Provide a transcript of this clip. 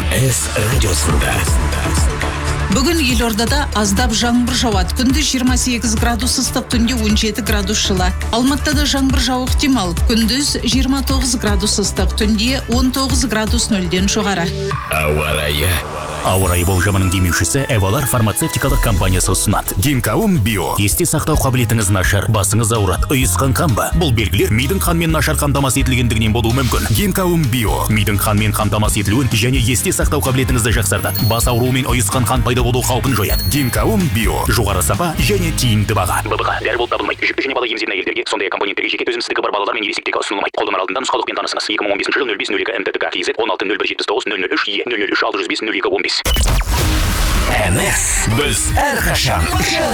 МС радиосында. Бүгін елордада аздап жаңбыр жауады. Күндіз 28 градус ыстық, түнде 17 градус жылы. Алматыда жаңбыр жауы ықтимал. Күндіз 29 градус ыстық, түнде 19 градус нөлден жоғары. Ауа райы. Ауа райы болжамының демеушісі Эвалар фармацевтикалық компаниясы ұсынады. Гинкаум Био. Есте сақтау қабілетіңіз нашар, басыңыз ауырады, ұйысқан қан ба? Бұл белгілер мидың қанмен нашар қамтамасыз етілгендігінен болуы мүмкін. Гинкаум Био. Мидың қанмен қамтамасыз етілуін және есте сақтау қабілетіңізді жақсартады. Бас ауруы мен ұйысқан қан пайда болу қаупін жояды. Гинкаум Био. Жоғары сапа және тиімді баға. ББХ дәрі болып табылмайды. Жүкті және бала емізетін әйелдерге, сондай компоненттерге жеке төзімсіздігі бар балалар мен ересектерге ұсынылмайды. Қолданар алдында нұсқаулықпен танысыңыз. 2015 жылы 0502 МТТК KZ 160179 003 Е 003 605 0215. МС біз әрқашан